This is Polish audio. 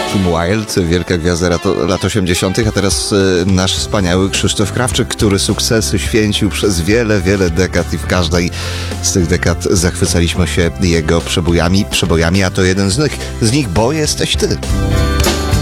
Kim Wilde, wielka gwiazda lat 80., a teraz nasz wspaniały Krzysztof Krawczyk, który sukcesy święcił przez wiele, wiele dekad i w każdej z tych dekad zachwycaliśmy się jego przebojami, a to jeden z nich, bo jesteś ty.